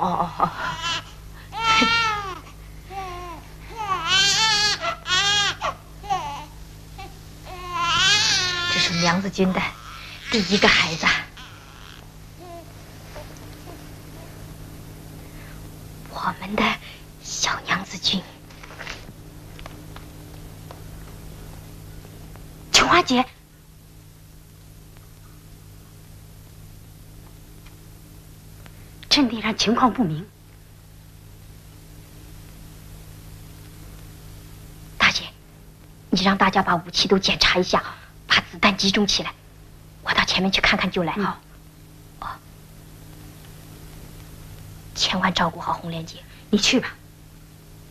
哦。这是娘子军的第一个孩子，我们的小娘子军。琼花姐，阵地上情况不明。大姐，你让大家把武器都检查一下，把子弹集中起来。我到前面去看看就来。好。哦，千万照顾好红莲姐。你去吧。